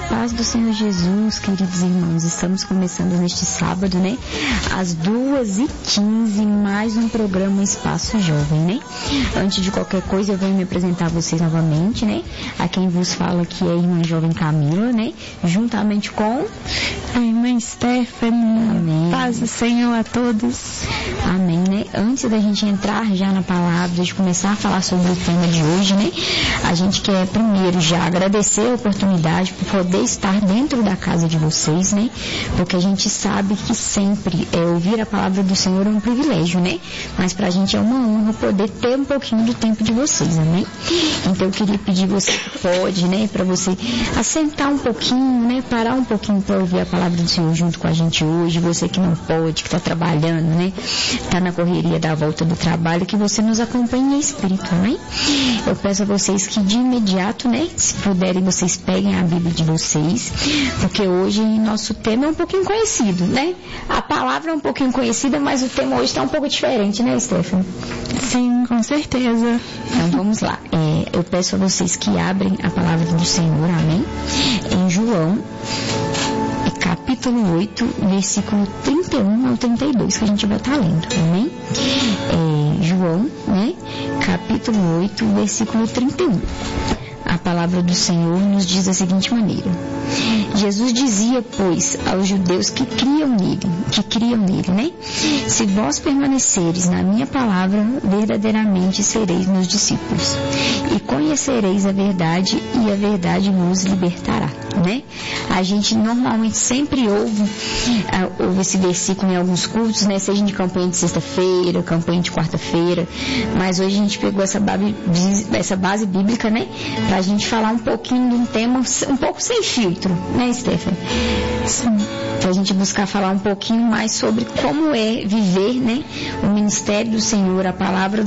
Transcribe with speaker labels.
Speaker 1: paz do Senhor Jesus, queridos irmãos. Estamos começando neste sábado, né? Às 2h15, mais um programa Espaço Jovem, né? Antes de qualquer coisa, eu venho me apresentar a vocês novamente, né? A quem vos fala aqui é a irmã Jovem Camila, né? Juntamente com
Speaker 2: a irmã Stephanie.
Speaker 1: Amém.
Speaker 2: Paz do Senhor a todos.
Speaker 1: Amém, né? Antes da gente entrar já na palavra, de começar a falar sobre o tema de hoje, né? A gente quer primeiro já agradecer a oportunidade por poder estar dentro da casa de vocês, né? Porque a gente sabe que sempre ouvir a palavra do Senhor é um privilégio, né? Mas pra gente é uma honra poder ter um pouquinho do tempo de vocês, amém? Então eu queria pedir você que pode, né? Pra você assentar um pouquinho, né? Parar um pouquinho pra ouvir a palavra do Senhor junto com a gente hoje. Você que não pode, que tá trabalhando, né? Tá na correria da volta do trabalho, que você nos acompanhe em espírito, amém? Eu peço a vocês que de imediato, né? Se puderem, vocês peguem a Bíblia de vocês, porque hoje nosso tema é um pouquinho conhecido, né? A palavra é um pouquinho conhecida, mas o tema hoje está um pouco diferente, né, Stephanie?
Speaker 2: Sim, com certeza.
Speaker 1: Então vamos lá. Eu peço a vocês que abrem a palavra do Senhor, amém? Em João, capítulo 8, versículo 31 ao 32, que a gente vai estar lendo, amém? João, né? Capítulo 8, versículo 31. A palavra do Senhor nos diz da seguinte maneira: Jesus dizia, pois, aos judeus que criam nele, né? Se vós permaneceres na minha palavra, verdadeiramente sereis meus discípulos, e conhecereis a verdade, e a verdade vos libertará, né? A gente normalmente sempre ouve esse versículo em alguns cultos, né? Seja de campanha de sexta-feira, campanha de quarta-feira, mas hoje a gente pegou essa base bíblica, né? Pra gente falar um pouquinho de um tema um pouco sem filtro, né, Stephanie?
Speaker 2: Sim.
Speaker 1: Pra gente buscar falar um pouquinho mais sobre como é viver, né, o ministério do Senhor, a palavra